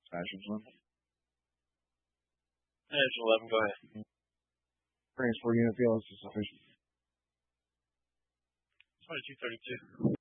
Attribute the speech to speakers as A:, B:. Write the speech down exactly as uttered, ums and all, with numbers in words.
A: Ashland.
B: Edge eleven, go ahead.
A: Transport unit fails to sufficient.
B: twenty-two thirty-two.